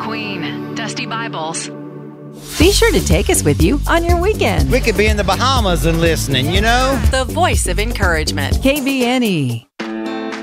Queen, Dusty Bibles. Be sure to take us with you on your weekend. We could be in the Bahamas and listening, you know? The voice of encouragement. KBNE.